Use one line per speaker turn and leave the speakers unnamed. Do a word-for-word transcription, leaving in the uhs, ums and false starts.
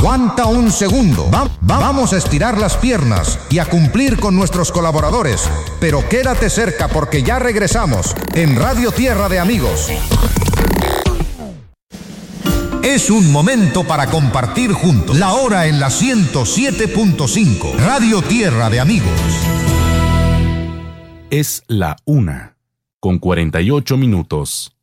Aguanta un segundo. Va- va- vamos a estirar las piernas y a cumplir con nuestros colaboradores. Pero quédate cerca porque ya regresamos en Radio Tierra de Amigos. Es un momento para compartir juntos. La hora en la ciento siete punto cinco. Radio Tierra de Amigos.
Es la una, con cuarenta y ocho minutos.